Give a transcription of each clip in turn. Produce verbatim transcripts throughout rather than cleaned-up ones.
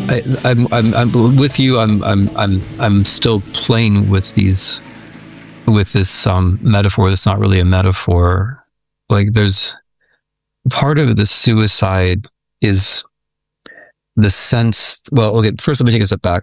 I, I'm, I'm, I'm with you. I'm, I'm, I'm, I'm still playing with these, with this um, metaphor. That's not really a metaphor. Like, there's part of the suicide is the sense. Well, okay. First, let me take a step back.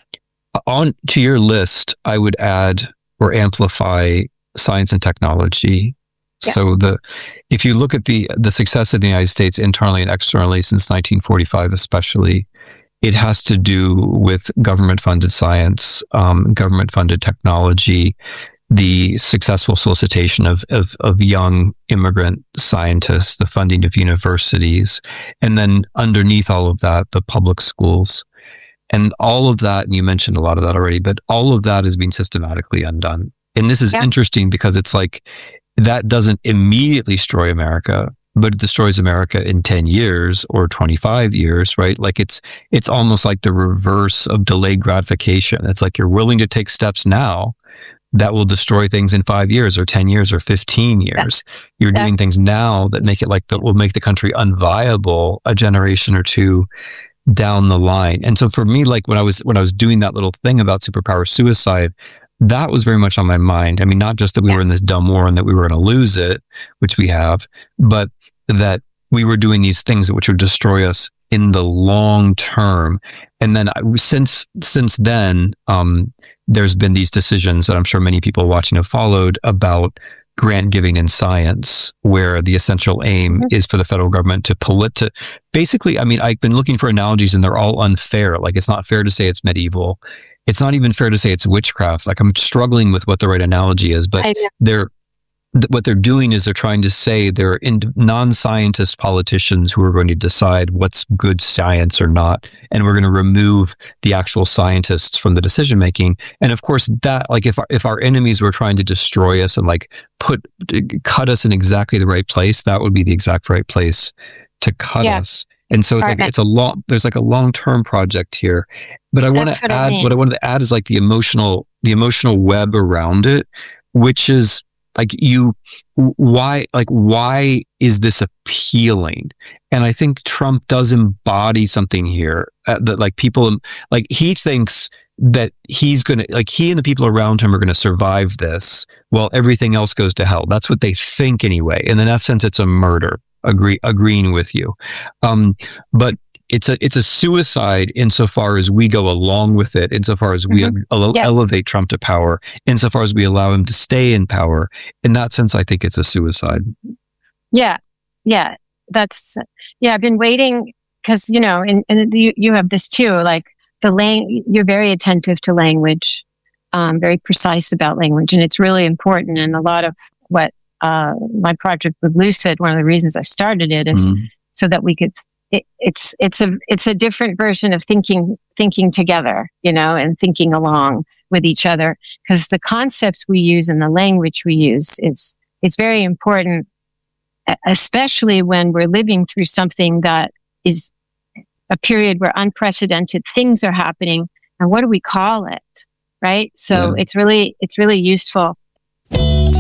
On to your list, I would add or amplify science and technology. Yeah. So the if you look at the the success of the United States internally and externally since nineteen forty-five, especially, it has to do with government-funded science, um, government-funded technology, the successful solicitation of, of of young immigrant scientists, the funding of universities, and then underneath all of that, the public schools. And all of that, and you mentioned a lot of that already, but all of that is being systematically undone. And this is Yeah. interesting because it's like, that doesn't immediately destroy America, but it destroys America in ten years or twenty-five years, right? Like it's, it's almost like the reverse of delayed gratification. It's like you're willing to take steps now that will destroy things in five years or ten years or fifteen years. You're Yeah. doing things now that make it like that will make the country unviable a generation or two down the line. And so for me, like when I was, when I was doing that little thing about superpower suicide, that was very much on my mind. I mean, not just that we Yeah. were in this dumb war and that we were going to lose it, which we have, but that we were doing these things which would destroy us in the long term. And then I, since, since then, um, there's been these decisions that I'm sure many people watching have followed about grant giving in science, where the essential aim Mhm. is for the federal government to pull it to basically, I mean, I've been looking for analogies and they're all unfair. Like, it's not fair to say it's medieval. It's not even fair to say it's witchcraft. Like, I'm struggling with what the right analogy is, but I know. they're, th- what they're doing is they're trying to say they're in non-scientist politicians who are going to decide what's good science or not. And we're going to remove the actual scientists from the decision making. And of course, that, like, if our, if our enemies were trying to destroy us and like put, cut us in exactly the right place, that would be the exact right place to cut Yeah. us. And so it's Right. like, it's a long, there's like a long-term project here. But I want That's to what I add, mean. what I wanted to add is like the emotional, the emotional web around it, which is like you, why, like, why is this appealing? And I think Trump does embody something here uh, that like people, like he thinks that he's going to, like he and the people around him are going to survive this while everything else goes to hell. That's what they think anyway. And in that sense, it's a murder. Agree, agreeing with you. Um, but it's a, it's a suicide insofar as we go along with it, insofar as we Mhm. ele- Yes. elevate Trump to power, insofar as we allow him to stay in power. In that sense, I think it's a suicide. Yeah. Yeah. That's, yeah, I've been waiting because, you know, and, and you, you have this too, like the lang, you're very attentive to language, um, very precise about language. And it's really important. And a lot of what, uh, my project with Lucid, one of the reasons I started it is Mhm. so that we could, it, it's, it's a, it's a different version of thinking, thinking together, you know, and thinking along with each other. Because the concepts we use and the language we use is, is very important, especially when we're living through something that is a period where unprecedented things are happening. And what do we call it? Right. So Yeah. it's really, it's really useful.